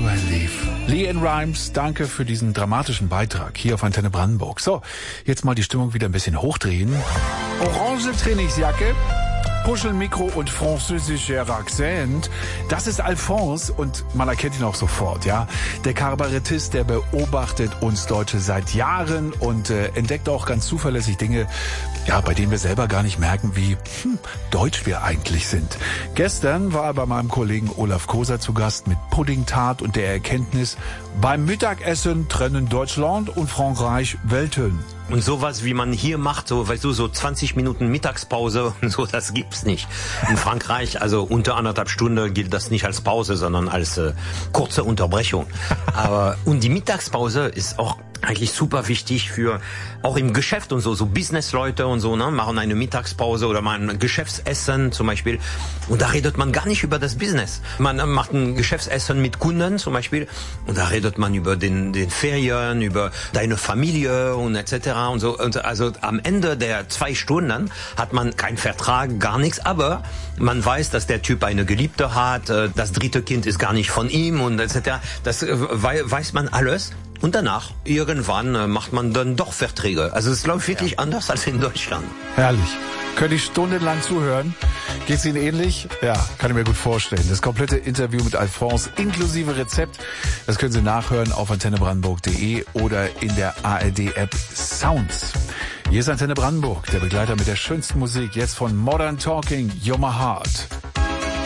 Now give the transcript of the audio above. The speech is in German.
aktuell lief. LeAnn Rimes, danke für diesen dramatischen Beitrag hier auf Antenne Brandenburg. So, jetzt mal die Stimmung wieder ein bisschen hochdrehen. Orange Trainingsjacke, Puschelmikro und französischer Akzent. Das ist Alphonse und man erkennt ihn auch sofort, ja. Der Kabarettist, der beobachtet uns Deutsche seit Jahren und entdeckt auch ganz zuverlässig Dinge, ja, bei denen wir selber gar nicht merken, wie deutsch wir eigentlich sind. Gestern war er bei meinem Kollegen Olaf Koser zu Gast mit Puddingtat und der Erkenntnis, beim Mittagessen trennen Deutschland und Frankreich Welten. Und sowas, wie man hier macht, so, weißt du, so 20 Minuten Mittagspause, so, das gibt's nicht. In Frankreich, also unter 1,5 Stunden gilt das nicht als Pause, sondern als kurze Unterbrechung. Und die Mittagspause ist auch eigentlich super wichtig für, auch im Geschäft und so Businessleute und so, ne, machen eine Mittagspause oder mal ein Geschäftsessen zum Beispiel. Und da redet man gar nicht über das Business. Man macht ein Geschäftsessen mit Kunden zum Beispiel und da redet man über den Ferien, über deine Familie und etc. und so. Und also am Ende der 2 Stunden hat man keinen Vertrag, gar nichts, aber man weiß, dass der Typ eine Geliebte hat, das 3. Kind ist gar nicht von ihm und etc. Das weiß man alles. Und danach, irgendwann, macht man dann doch Verträge. Also es läuft wirklich anders als in Deutschland. Herrlich. Könnte ich stundenlang zuhören. Geht's Ihnen ähnlich? Ja, kann ich mir gut vorstellen. Das komplette Interview mit Alphonse inklusive Rezept, das können Sie nachhören auf antennebrandenburg.de oder in der ARD-App Sounds. Hier ist Antenne Brandenburg, der Begleiter mit der schönsten Musik, jetzt von Modern Talking, You're My Heart.